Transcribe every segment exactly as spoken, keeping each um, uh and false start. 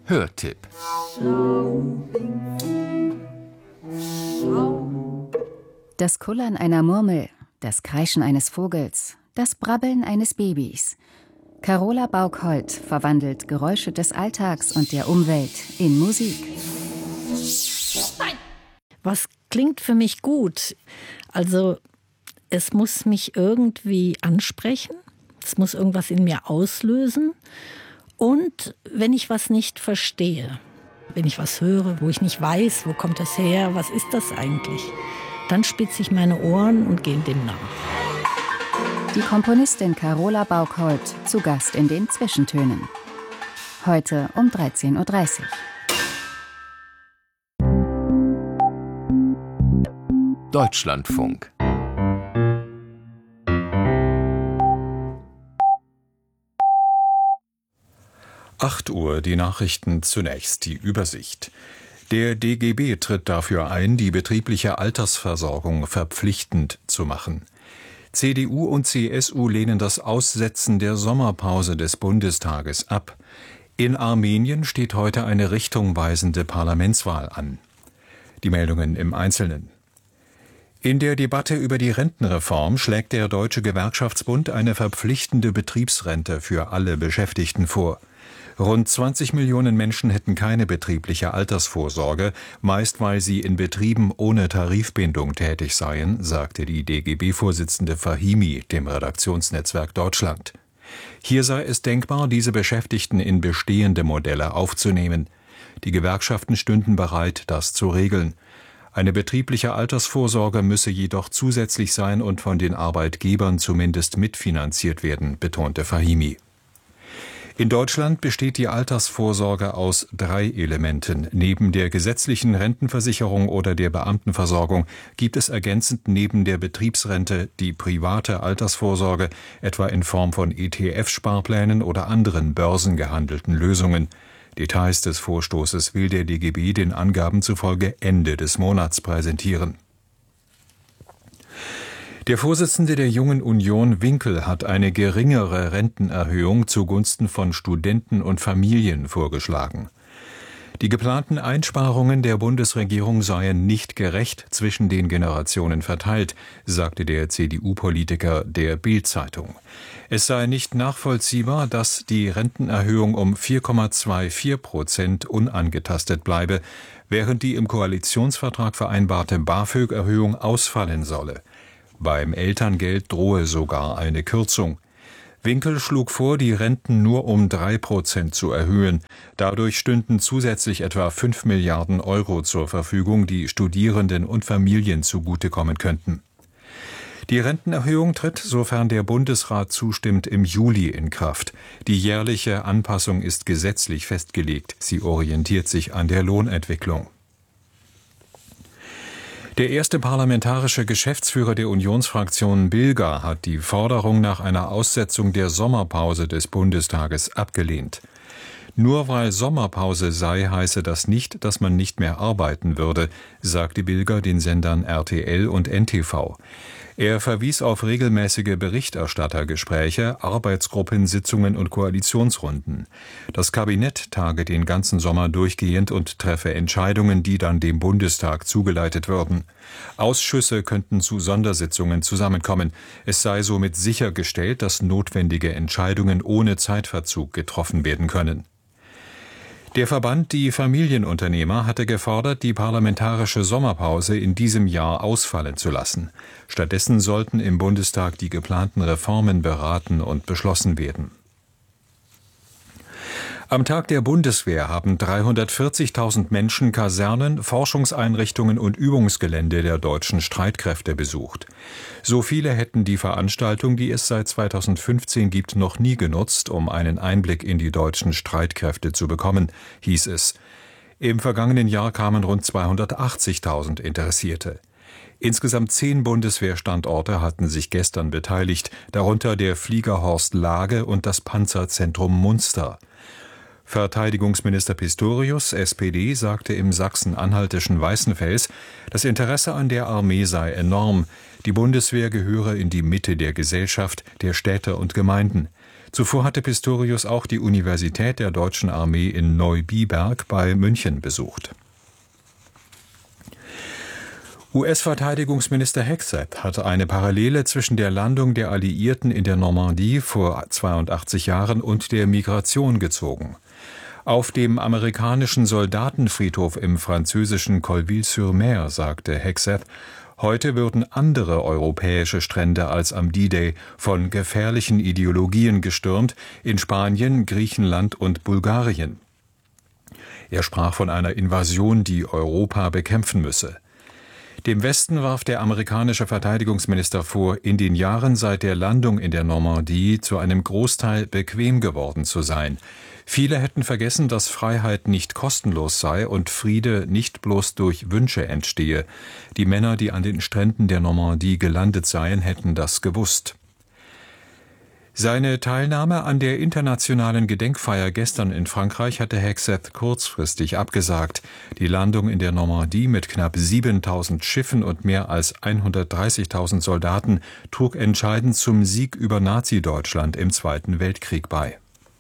Hörtipp. Das Kullern einer Murmel, das Kreischen eines Vogels, das Brabbeln eines Babys. Carola Baukholt verwandelt Geräusche des Alltags und der Umwelt in Musik. Was klingt für mich gut? Also es muss mich irgendwie ansprechen, es muss irgendwas in mir auslösen. Und wenn ich was nicht verstehe, wenn ich was höre, wo ich nicht weiß, wo kommt das her, was ist das eigentlich, dann spitze ich meine Ohren und gehe dem nach. Die Komponistin Carola Baukholt zu Gast in den Zwischentönen. Heute um dreizehn Uhr dreißig. Deutschlandfunk. acht Uhr, die Nachrichten zunächst, die Übersicht. Der D G B tritt dafür ein, die betriebliche Altersversorgung verpflichtend zu machen. C D U und C S U lehnen das Aussetzen der Sommerpause des Bundestages ab. In Armenien steht heute eine richtungweisende Parlamentswahl an. Die Meldungen im Einzelnen. In der Debatte über die Rentenreform schlägt der Deutsche Gewerkschaftsbund eine verpflichtende Betriebsrente für alle Beschäftigten vor. Rund zwanzig Millionen Menschen hätten keine betriebliche Altersvorsorge, meist weil sie in Betrieben ohne Tarifbindung tätig seien, sagte die D G B-Vorsitzende Fahimi dem Redaktionsnetzwerk Deutschland. Hier sei es denkbar, diese Beschäftigten in bestehende Modelle aufzunehmen. Die Gewerkschaften stünden bereit, das zu regeln. Eine betriebliche Altersvorsorge müsse jedoch zusätzlich sein und von den Arbeitgebern zumindest mitfinanziert werden, betonte Fahimi. In Deutschland besteht die Altersvorsorge aus drei Elementen. Neben der gesetzlichen Rentenversicherung oder der Beamtenversorgung gibt es ergänzend neben der Betriebsrente die private Altersvorsorge, etwa in Form von E T F-Sparplänen oder anderen börsengehandelten Lösungen. Details des Vorstoßes will der D G B den Angaben zufolge Ende des Monats präsentieren. Der Vorsitzende der Jungen Union, Winkel, hat eine geringere Rentenerhöhung zugunsten von Studenten und Familien vorgeschlagen. Die geplanten Einsparungen der Bundesregierung seien nicht gerecht zwischen den Generationen verteilt, sagte der C D U-Politiker der Bild-Zeitung. Es sei nicht nachvollziehbar, dass die Rentenerhöhung um vier Komma vierundzwanzig Prozent unangetastet bleibe, während die im Koalitionsvertrag vereinbarte BAföG-Erhöhung ausfallen solle. Beim Elterngeld drohe sogar eine Kürzung. Winkel schlug vor, die Renten nur um drei Prozent zu erhöhen. Dadurch stünden zusätzlich etwa fünf Milliarden Euro zur Verfügung, die Studierenden und Familien zugutekommen könnten. Die Rentenerhöhung tritt, sofern der Bundesrat zustimmt, im Juli in Kraft. Die jährliche Anpassung ist gesetzlich festgelegt. Sie orientiert sich an der Lohnentwicklung. Der erste parlamentarische Geschäftsführer der Unionsfraktion Bilger hat die Forderung nach einer Aussetzung der Sommerpause des Bundestages abgelehnt. Nur weil Sommerpause sei, heiße das nicht, dass man nicht mehr arbeiten würde, sagte Bilger den Sendern R T L und N T V. Er verwies auf regelmäßige Berichterstattergespräche, Arbeitsgruppensitzungen und Koalitionsrunden. Das Kabinett tage den ganzen Sommer durchgehend und treffe Entscheidungen, die dann dem Bundestag zugeleitet würden. Ausschüsse könnten zu Sondersitzungen zusammenkommen. Es sei somit sichergestellt, dass notwendige Entscheidungen ohne Zeitverzug getroffen werden können. Der Verband Die Familienunternehmer hatte gefordert, die parlamentarische Sommerpause in diesem Jahr ausfallen zu lassen. Stattdessen sollten im Bundestag die geplanten Reformen beraten und beschlossen werden. Am Tag der Bundeswehr haben dreihundertvierzigtausend Menschen Kasernen, Forschungseinrichtungen und Übungsgelände der deutschen Streitkräfte besucht. So viele hätten die Veranstaltung, die es seit zweitausendfünfzehn gibt, noch nie genutzt, um einen Einblick in die deutschen Streitkräfte zu bekommen, hieß es. Im vergangenen Jahr kamen rund zweihundertachtzigtausend Interessierte. Insgesamt zehn Bundeswehrstandorte hatten sich gestern beteiligt, darunter der Fliegerhorst Lage und das Panzerzentrum Munster. Verteidigungsminister Pistorius, S P D, sagte im sachsen-anhaltischen Weißenfels, das Interesse an der Armee sei enorm. Die Bundeswehr gehöre in die Mitte der Gesellschaft, der Städte und Gemeinden. Zuvor hatte Pistorius auch die Universität der Deutschen Armee in Neubiberg bei München besucht. U S-Verteidigungsminister Hegseth hat eine Parallele zwischen der Landung der Alliierten in der Normandie vor zweiundachtzig Jahren und der Migration gezogen. Auf dem amerikanischen Soldatenfriedhof im französischen Colville-sur-Mer sagte Hegseth, heute würden andere europäische Strände als am D-Day von gefährlichen Ideologien gestürmt, in Spanien, Griechenland und Bulgarien. Er sprach von einer Invasion, die Europa bekämpfen müsse. Dem Westen warf der amerikanische Verteidigungsminister vor, in den Jahren seit der Landung in der Normandie zu einem Großteil bequem geworden zu sein. Viele hätten vergessen, dass Freiheit nicht kostenlos sei und Friede nicht bloß durch Wünsche entstehe. Die Männer, die an den Stränden der Normandie gelandet seien, hätten das gewusst. Seine Teilnahme an der internationalen Gedenkfeier gestern in Frankreich hatte Hegseth kurzfristig abgesagt. Die Landung in der Normandie mit knapp siebentausend Schiffen und mehr als hundertdreißigtausend Soldaten trug entscheidend zum Sieg über Nazi-Deutschland im Zweiten Weltkrieg bei.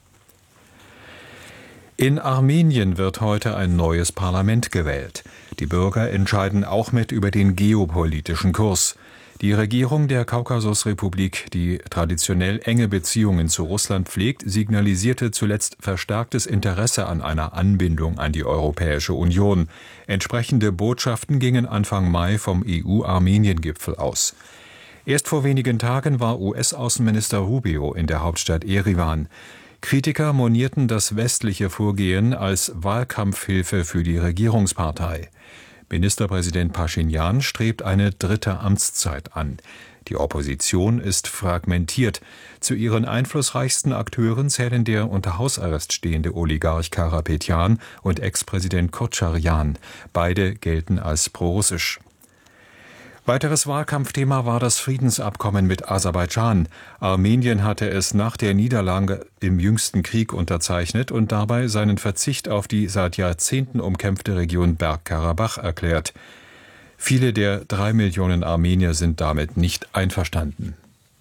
In Armenien wird heute ein neues Parlament gewählt. Die Bürger entscheiden auch mit über den geopolitischen Kurs. Die Regierung der Kaukasusrepublik, die traditionell enge Beziehungen zu Russland pflegt, signalisierte zuletzt verstärktes Interesse an einer Anbindung an die Europäische Union. Entsprechende Botschaften gingen Anfang Mai vom E U-Armenien-Gipfel aus. Erst vor wenigen Tagen war U S-Außenminister Rubio in der Hauptstadt Erivan. Kritiker monierten das westliche Vorgehen als Wahlkampfhilfe für die Regierungspartei. Ministerpräsident Paschinjan strebt eine dritte Amtszeit an. Die Opposition ist fragmentiert. Zu ihren einflussreichsten Akteuren zählen der unter Hausarrest stehende Oligarch Karapetjan und Ex-Präsident Kotscharjan. Beide gelten als prorussisch. Weiteres Wahlkampfthema war das Friedensabkommen mit Aserbaidschan. Armenien hatte es nach der Niederlage im jüngsten Krieg unterzeichnet und dabei seinen Verzicht auf die seit Jahrzehnten umkämpfte Region Bergkarabach erklärt. Viele der drei Millionen Armenier sind damit nicht einverstanden.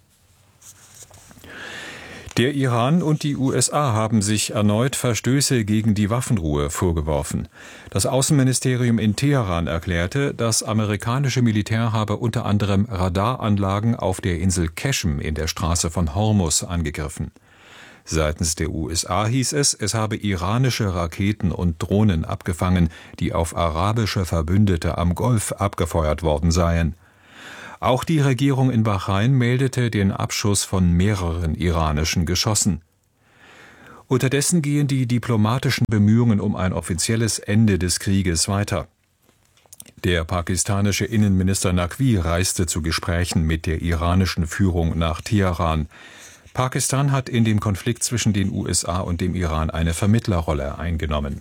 Der Iran und die U S A haben sich erneut Verstöße gegen die Waffenruhe vorgeworfen. Das Außenministerium in Teheran erklärte, das amerikanische Militär habe unter anderem Radaranlagen auf der Insel Keshem in der Straße von Hormuz angegriffen. Seitens der U S A hieß es, es habe iranische Raketen und Drohnen abgefangen, die auf arabische Verbündete am Golf abgefeuert worden seien. Auch die Regierung in Bahrain meldete den Abschuss von mehreren iranischen Geschossen. Unterdessen gehen die diplomatischen Bemühungen um ein offizielles Ende des Krieges weiter. Der pakistanische Innenminister Naqvi reiste zu Gesprächen mit der iranischen Führung nach Teheran. Pakistan hat in dem Konflikt zwischen den U S A und dem Iran eine Vermittlerrolle eingenommen.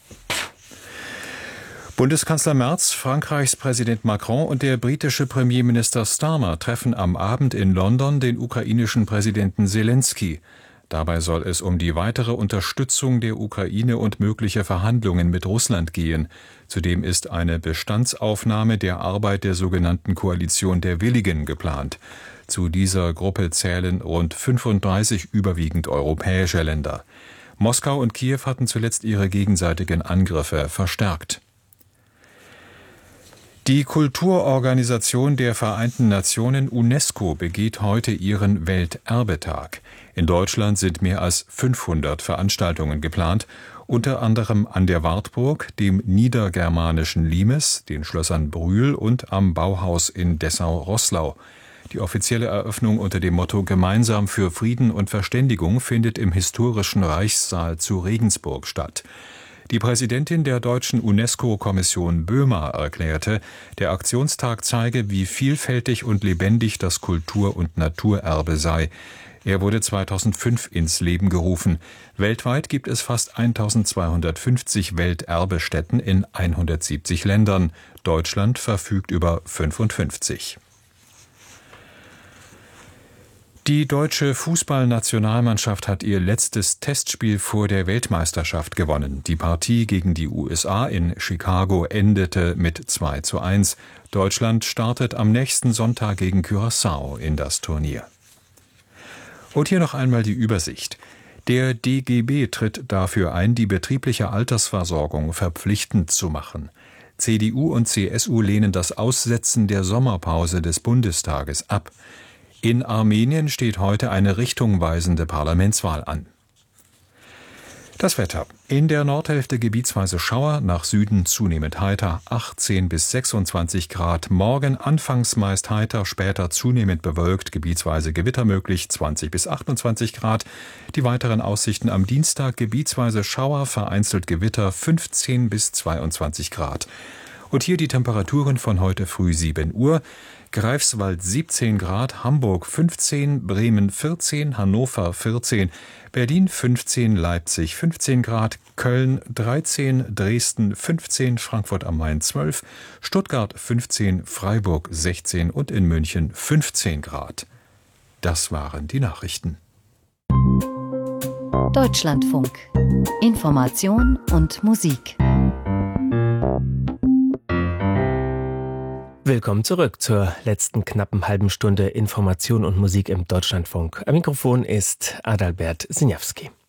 Bundeskanzler Merz, Frankreichs Präsident Macron und der britische Premierminister Starmer treffen am Abend in London den ukrainischen Präsidenten Selenskyj. Dabei soll es um die weitere Unterstützung der Ukraine und mögliche Verhandlungen mit Russland gehen. Zudem ist eine Bestandsaufnahme der Arbeit der sogenannten Koalition der Willigen geplant. Zu dieser Gruppe zählen rund fünfunddreißig überwiegend europäische Länder. Moskau und Kiew hatten zuletzt ihre gegenseitigen Angriffe verstärkt. Die Kulturorganisation der Vereinten Nationen UNESCO begeht heute ihren Welterbetag. In Deutschland sind mehr als fünfhundert Veranstaltungen geplant, unter anderem an der Wartburg, dem niedergermanischen Limes, den Schlössern Brühl und am Bauhaus in Dessau-Roßlau. Die offizielle Eröffnung unter dem Motto »Gemeinsam für Frieden und Verständigung« findet im historischen Reichssaal zu Regensburg statt. Die Präsidentin der deutschen UNESCO-Kommission Böhmer erklärte, der Aktionstag zeige, wie vielfältig und lebendig das Kultur- und Naturerbe sei. Er wurde zweitausendfünf ins Leben gerufen. Weltweit gibt es fast eintausendzweihundertfünfzig Welterbestätten in hundertsiebzig Ländern. Deutschland verfügt über fünfundfünfzig. Die deutsche Fußballnationalmannschaft hat ihr letztes Testspiel vor der Weltmeisterschaft gewonnen. Die Partie gegen die U S A in Chicago endete mit zwei zu eins. Deutschland startet am nächsten Sonntag gegen Curaçao in das Turnier. Und hier noch einmal die Übersicht. Der D G B tritt dafür ein, die betriebliche Altersversorgung verpflichtend zu machen. C D U und C S U lehnen das Aussetzen der Sommerpause des Bundestages ab. In Armenien steht heute eine richtungweisende Parlamentswahl an. Das Wetter. In der Nordhälfte gebietsweise Schauer, nach Süden zunehmend heiter, achtzehn bis sechsundzwanzig Grad. Morgen anfangs meist heiter, später zunehmend bewölkt, gebietsweise Gewitter möglich, zwanzig bis achtundzwanzig Grad. Die weiteren Aussichten am Dienstag, gebietsweise Schauer, vereinzelt Gewitter, fünfzehn bis zweiundzwanzig Grad. Und hier die Temperaturen von heute früh sieben Uhr. Greifswald siebzehn Grad, Hamburg fünfzehn, Bremen vierzehn, Hannover vierzehn, Berlin fünfzehn, Leipzig fünfzehn Grad, Köln dreizehn, Dresden fünfzehn, Frankfurt am Main zwölf, Stuttgart fünfzehn, Freiburg sechzehn und in München fünfzehn Grad. Das waren die Nachrichten. Deutschlandfunk. Information und Musik. Willkommen zurück zur letzten knappen halben Stunde Information und Musik im Deutschlandfunk. Am Mikrofon ist Adalbert Sinjawski.